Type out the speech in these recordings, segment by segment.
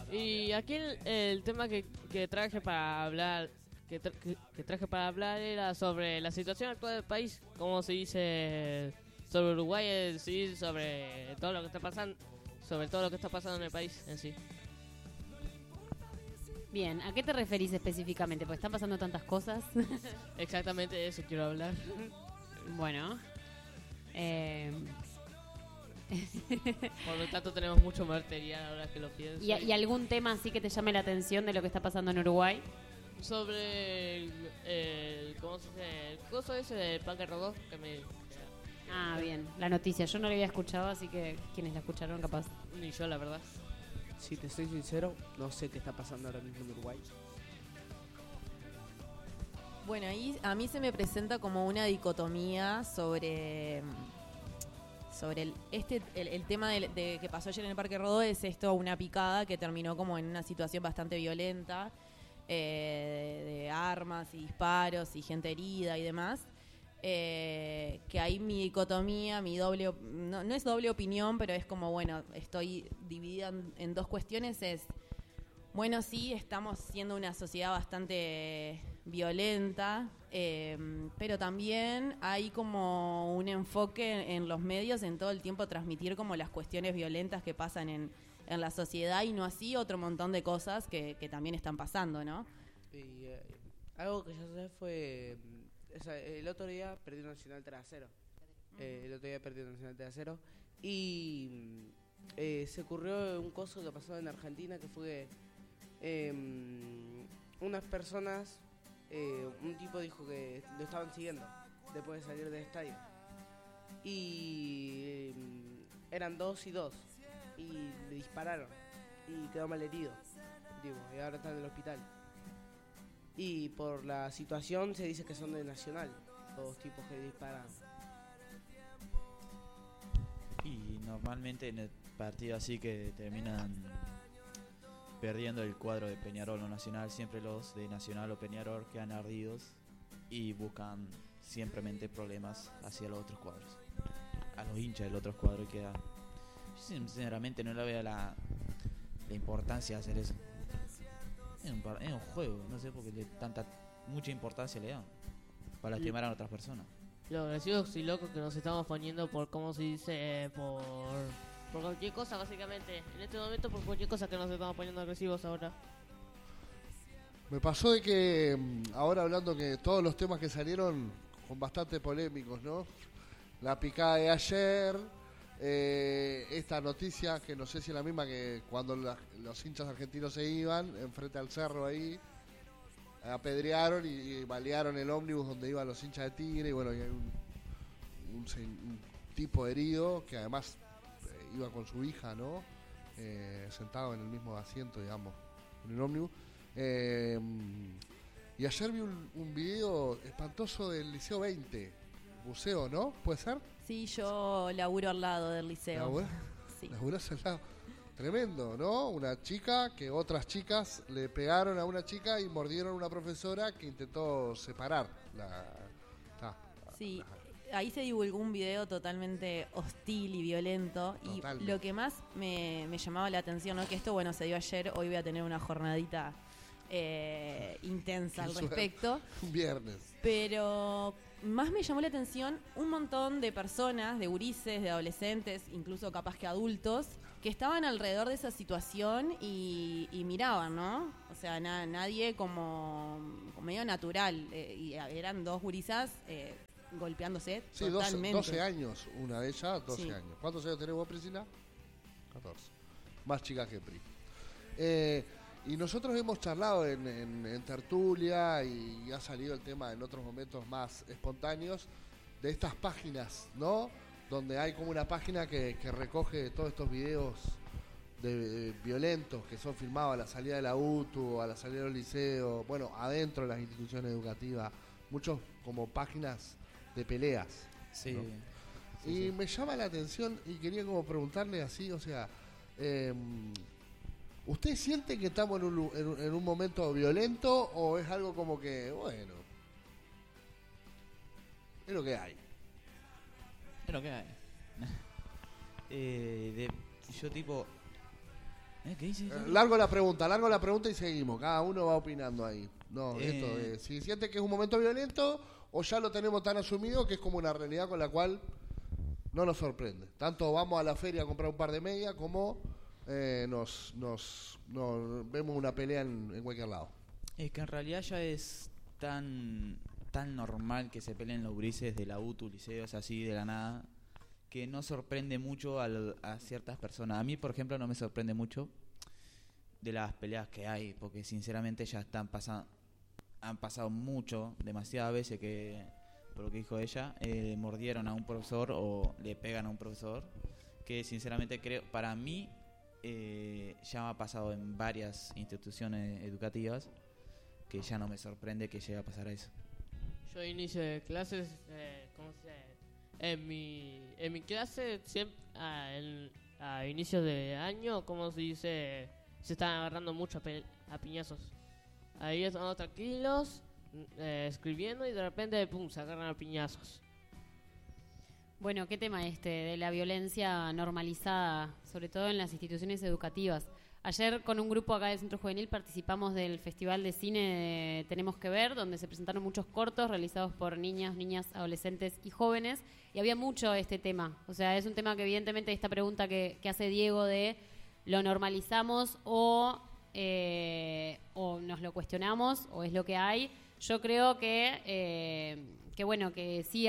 Y aquí el tema que traje para hablar que traje para hablar era sobre la situación actual del país, como se dice sobre Uruguay, es decir, sobre todo lo que está pasando, sobre todo lo que está pasando en el país en sí. Bien, ¿a qué te referís específicamente? Porque están pasando tantas cosas. Exactamente de eso quiero hablar. Bueno, Por lo tanto tenemos mucho material ahora que lo pienso. ¿Y algún tema así que te llame la atención de lo que está pasando en Uruguay? Sobre ¿cómo se dice? El coso ese del Parque Rodó que me... Ah, bien, la noticia. Yo no la había escuchado, así que quienes la escucharon capaz. Ni yo, la verdad. Si te soy sincero, no sé qué está pasando ahora mismo en Uruguay. Bueno, ahí a mí se me presenta como una dicotomía sobre el tema de que pasó ayer en el Parque Rodó. Es esto, una picada que terminó como en una situación bastante violenta, de armas y disparos y gente herida y demás. Que ahí mi dicotomía, mi doble, no es doble opinión, pero es como, bueno, estoy dividida en dos cuestiones. Es, bueno, sí, estamos siendo una sociedad bastante violenta, pero también hay como un enfoque en los medios en todo el tiempo transmitir como las cuestiones violentas que pasan en la sociedad, y no así otro montón de cosas que también están pasando, ¿no? Y algo que yo sé fue... el otro día perdió Nacional 3-0. El otro día perdió Nacional 3-0. Y se ocurrió un coso que pasó en Argentina, que fue unas personas... un tipo dijo que lo estaban siguiendo después de salir del estadio. Y eran 2 y 2. Y le dispararon. Y quedó malherido. Y ahora está en el hospital. Y por la situación se dice que son de Nacional, los tipos que disparan. Y normalmente en el partido así que terminan perdiendo el cuadro de Peñarol o Nacional, siempre los de Nacional o Peñarol quedan ardidos y buscan simplemente problemas hacia los otros cuadros, a los hinchas del otro cuadro. Y queda, yo sinceramente no le veo la importancia de hacer eso. Es un juego, no sé por qué mucha importancia le dan para lastimar a otras personas. Lo agresivos y locos que nos estamos poniendo por, ¿cómo se dice? Por cualquier cosa, básicamente. En este momento, por cualquier cosa que nos estamos poniendo agresivos ahora. Me pasó de que, ahora hablando que todos los temas que salieron con bastante polémicos, ¿no? La picada de ayer, esta noticia que no sé si es la misma que cuando los hinchas argentinos se iban enfrente al cerro ahí, apedrearon y balearon el ómnibus donde iban los hinchas de Tigre, y bueno, y hay un tipo herido que además iba con su hija, ¿no? Sentado en el mismo asiento, digamos, en el ómnibus. Y ayer vi un video espantoso del Liceo 20, buceo, ¿no? ¿Puede ser? Sí, yo laburo al lado del liceo. Sí. ¿Laburás al lado? Tremendo, ¿no? Una chica que otras chicas le pegaron a una chica y mordieron a una profesora que intentó separar Sí, ahí se divulgó un video totalmente hostil y violento. Totalmente. Y lo que más me llamaba la atención, ¿no? Que esto, bueno, se dio ayer. Hoy voy a tener una jornadita intensa al respecto. Un viernes. Pero más me llamó la atención un montón de personas, de gurises, de adolescentes, incluso capaz que adultos, que estaban alrededor de esa situación y miraban, ¿no? O sea, nadie como medio natural. Y eran dos gurisas golpeándose, sí, totalmente. 12 años, una de ellas, 12 sí. años. ¿Cuántos años tenés vos, Priscila? 14. Más chica que Pri. Y nosotros hemos charlado en tertulia, y ha salido el tema en otros momentos más espontáneos, de estas páginas, ¿no? Donde hay como una página que recoge todos estos videos de violentos que son filmados a la salida de la UTU, a la salida del liceo, bueno, adentro de las instituciones educativas, muchos como páginas de peleas. Sí. ¿no? Sí, y me llama la atención y quería como preguntarle así, o sea, ¿usted siente que estamos en un momento violento o es algo como que, bueno, es lo que hay? Es lo que hay. Yo tipo, ¿Qué dices? Largo la pregunta y seguimos. Cada uno va opinando ahí. No, esto es, si siente que es un momento violento o ya lo tenemos tan asumido que es como una realidad con la cual no nos sorprende. Tanto vamos a la feria a comprar un par de medias como nos vemos una pelea en cualquier lado. Es que en realidad ya es tan normal que se peleen los gurises de la UTU, liceos así de la nada, que no sorprende mucho a ciertas personas. A mí, por ejemplo, no me sorprende mucho de las peleas que hay, porque sinceramente ya han pasado demasiadas veces que, por lo que dijo ella, mordieron a un profesor o le pegan a un profesor, que sinceramente creo, para mí, ya me ha pasado en varias instituciones educativas, que ya no me sorprende que llegue a pasar eso. Yo inicio de clases, ¿cómo se dice? En mi clase, siempre, a inicios de año, ¿cómo se dice? Se están agarrando mucho a piñazos. Ahí estamos tranquilos, escribiendo y de repente, pum, se agarran a piñazos. Bueno, ¿qué tema de la violencia normalizada, sobre todo en las instituciones educativas? Ayer con un grupo acá del Centro Juvenil participamos del Festival de Cine de Tenemos que Ver, donde se presentaron muchos cortos realizados por niñas, adolescentes y jóvenes, y había mucho este tema. O sea, es un tema que evidentemente esta pregunta que hace Diego de lo normalizamos o nos lo cuestionamos o es lo que hay. Yo creo que bueno, que sí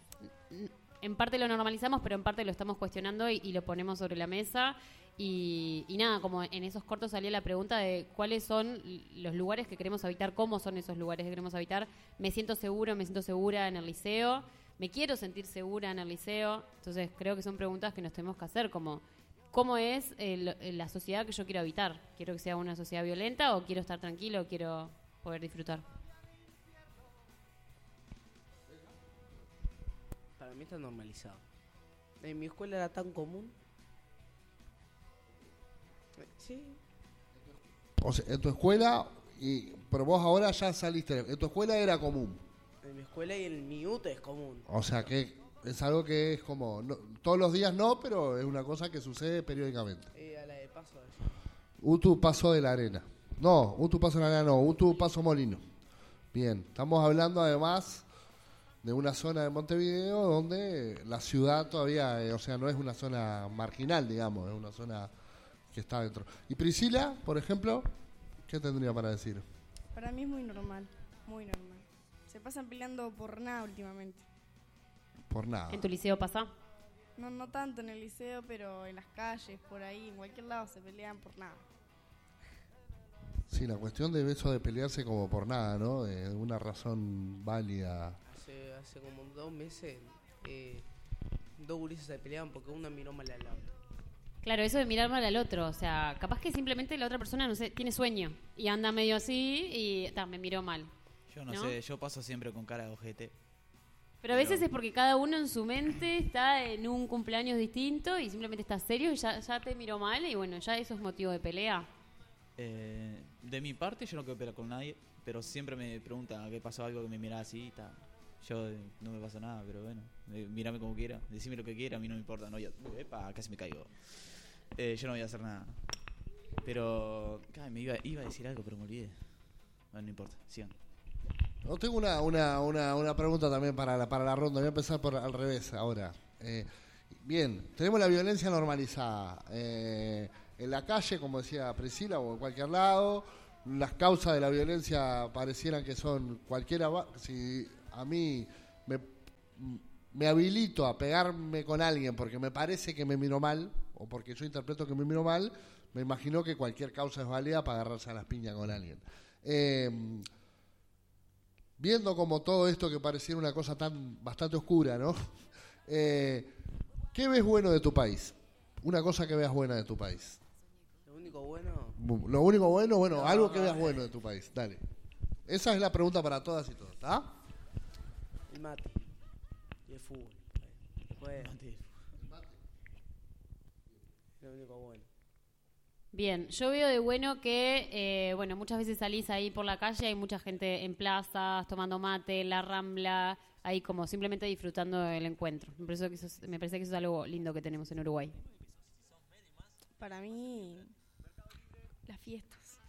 en parte lo normalizamos, pero en parte lo estamos cuestionando y lo ponemos sobre la mesa. Y nada, como en esos cortos salía la pregunta de cuáles son los lugares que queremos habitar, cómo son esos lugares que queremos habitar. Me siento segura en el liceo, me quiero sentir segura en el liceo. Entonces creo que son preguntas que nos tenemos que hacer, como ¿cómo es la sociedad que yo quiero habitar? ¿Quiero que sea una sociedad violenta o quiero estar tranquilo o quiero poder disfrutar? Para mí está normalizado. En mi escuela era tan común. Sí. O sea, en tu escuela, pero vos ahora ya saliste, en tu escuela era común. En mi escuela y en mi UTE es común. O sea que es algo que es como, no, todos los días no, pero es una cosa que sucede periódicamente. A la de paso. UTU Paso de la Arena. No, UTU Paso de la Arena no, UTU Paso Molino. Bien, estamos hablando además de una zona de Montevideo donde la ciudad todavía, o sea, no es una zona marginal, digamos, es una zona que está dentro. Y Priscila, por ejemplo, ¿qué tendría para decir? Para mí es muy normal, muy normal. Se pasan peleando por nada últimamente. Por nada. ¿En tu liceo pasa? No tanto en el liceo, pero en las calles, por ahí, en cualquier lado se pelean por nada. Sí, la cuestión de eso de pelearse como por nada, ¿no? De una razón válida. Hace como 2 meses, 2 gurises se peleaban porque uno miró mal al otro. Claro, eso de mirar mal al otro, o sea, capaz que simplemente la otra persona, no sé, tiene sueño y anda medio así y me miró mal. Yo no sé, yo paso siempre con cara de ojete. Pero a veces es porque cada uno en su mente está en un cumpleaños distinto y simplemente está serio y ya te miró mal y bueno, ya eso es motivo de pelea. De mi parte yo no quiero pelear con nadie, pero siempre me preguntan qué pasó, algo que me mira así y tal. Yo no me pasa nada, pero bueno, mírame como quiera, decime lo que quiera, a mí no me importa, no, casi me caigo. Yo no voy a hacer nada. Pero me iba a decir algo, pero me olvidé. Bueno, no importa, sigan. Yo tengo una pregunta también para la ronda. Voy a empezar por al revés ahora. Bien, tenemos la violencia normalizada. En la calle, como decía Priscila, o en cualquier lado. Las causas de la violencia parecieran que son cualquiera. Si a mí me habilito a pegarme con alguien porque me parece que me miro mal, o porque yo interpreto que me miro mal, me imagino que cualquier causa es válida para agarrarse a las piñas con alguien. Viendo como todo esto que pareciera una cosa bastante oscura, ¿no? ¿Qué ves bueno de tu país? Una cosa que veas buena de tu país. Lo único bueno... Lo único bueno, algo que veas bueno de tu país. Dale. Esa es la pregunta para todas y todos, ¿está? El mate. Y el fútbol. Después... Lo único bueno. Bien, yo veo de bueno que, muchas veces salís ahí por la calle, hay mucha gente en plazas, tomando mate, en la Rambla, ahí como simplemente disfrutando del encuentro. Me parece que eso es algo lindo que tenemos en Uruguay. Para mí, fiestas.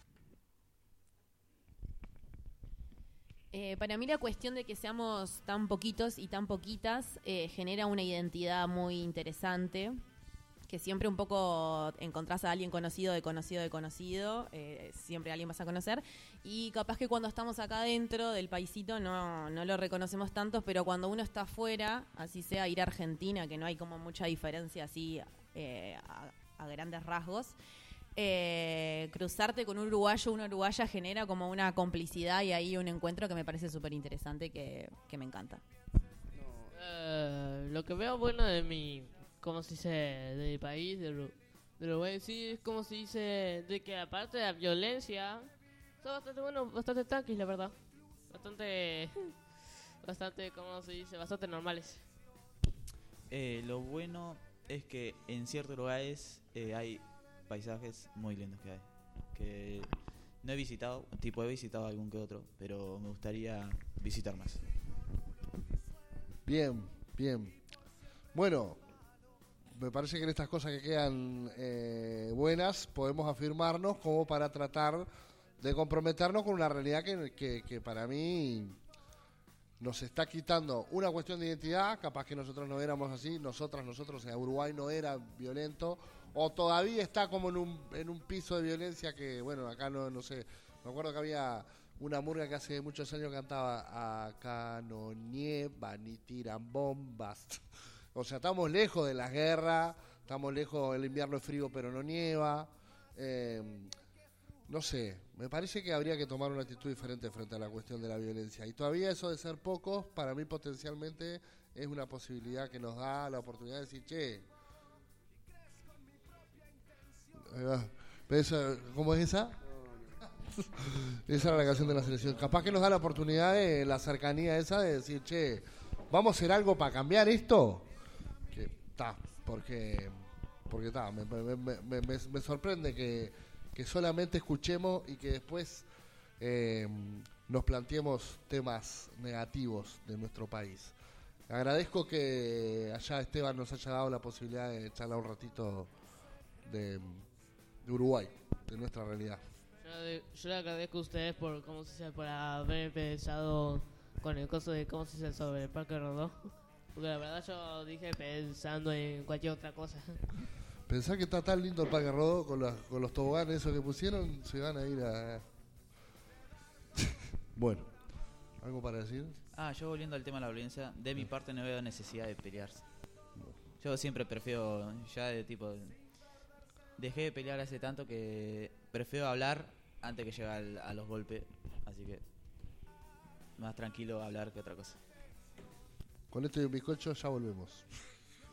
Para mí la cuestión de que seamos tan poquitos y tan poquitas genera una identidad muy interesante, que siempre un poco encontrás a alguien conocido, siempre a alguien vas a conocer, y capaz que cuando estamos acá dentro del paisito no lo reconocemos tanto, pero cuando uno está afuera, así sea ir a Argentina, que no hay como mucha diferencia así a grandes rasgos, cruzarte con un uruguayo o una uruguaya genera como una complicidad y ahí un encuentro que me parece súper interesante, que me encanta. Lo que veo bueno de mi, ¿cómo se dice? De mi país, de Uruguay, sí, es como se dice, de que aparte de la violencia, son bastante buenos, bastante tranquilos, la verdad. Bastante, ¿cómo se dice? Bastante normales. Lo bueno es que en ciertos lugares hay paisajes muy lindos que no he visitado, he visitado algún que otro, pero me gustaría visitar más. Bien, bien. Bueno, me parece que en estas cosas que quedan buenas podemos afirmarnos como para tratar de comprometernos con una realidad que para mí nos está quitando una cuestión de identidad. Capaz que nosotros no éramos así, nosotros en Uruguay no era violento, o todavía está como en un piso de violencia que, bueno, acá no sé. Me acuerdo que había una murga que hace muchos años cantaba: acá no nieva ni tiran bombas. O sea, estamos lejos de las guerras, estamos lejos, el invierno es frío pero no nieva. No sé, me parece que habría que tomar una actitud diferente frente a la cuestión de la violencia. Y todavía eso de ser pocos, para mí potencialmente es una posibilidad que nos da la oportunidad de decir, che, ¿cómo es esa? Esa era la canción de la selección. Capaz que nos da la oportunidad de la cercanía esa de decir, che, ¿vamos a hacer algo para cambiar esto? Que está, porque está, me sorprende que solamente escuchemos y que después nos planteemos temas negativos de nuestro país. Agradezco que allá Esteban nos haya dado la posibilidad de charlar un ratito de Uruguay, de nuestra realidad. Yo le agradezco a ustedes por, ¿cómo se dice? Por haber pensado con el coso de, ¿cómo se dice? Sobre el Parque Rodó. Porque la verdad yo dije pensando en cualquier otra cosa. Pensar que está tan lindo el Parque Rodó con los toboganes esos que pusieron, se van a ir a... Bueno, ¿algo para decir? Yo volviendo al tema de la violencia, de mi parte no veo necesidad de pelearse. Yo siempre prefiero, dejé de pelear hace tanto que prefiero hablar antes que llegar a los golpes, así que más tranquilo hablar que otra cosa. Con esto y un bizcocho ya volvemos.